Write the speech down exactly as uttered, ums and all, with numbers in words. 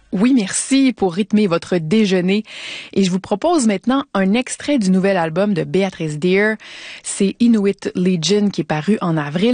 Oui, merci pour rythmer votre déjeuner. Et je vous propose maintenant un extrait du nouvel album de Béatrice Deer. C'est Inuit Legion qui est paru en avril.